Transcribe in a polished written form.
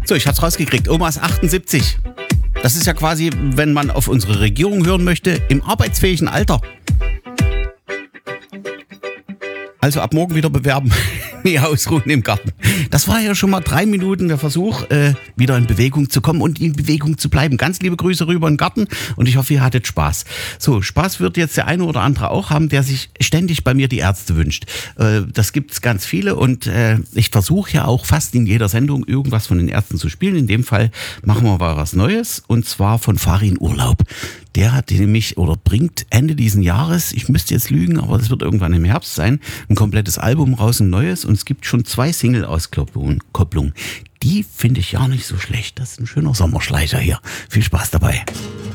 So, ich hab's rausgekriegt. Oma ist 78. Das ist ja quasi, wenn man auf unsere Regierung hören möchte, im arbeitsfähigen Alter. Also ab morgen wieder bewerben. Nee, ausruhen im Garten. Das war ja schon mal 3 Minuten der Versuch, wieder in Bewegung zu kommen und in Bewegung zu bleiben. Ganz liebe Grüße rüber in den Garten und ich hoffe, ihr hattet Spaß. So, Spaß wird jetzt der eine oder andere auch haben, der sich ständig bei mir die Ärzte wünscht. Das gibt's ganz viele und ich versuche ja auch fast in jeder Sendung irgendwas von den Ärzten zu spielen. In dem Fall machen wir mal was Neues und zwar von Farin Urlaub. Der hat nämlich oder bringt Ende diesen Jahres, ich müsste jetzt lügen, aber das wird irgendwann im Herbst sein, ein komplettes Album raus, ein neues und es gibt schon 2 Single-Auskopplungen. Die finde ich ja nicht so schlecht. Das ist ein schöner Sommerschleicher hier. Viel Spaß dabei.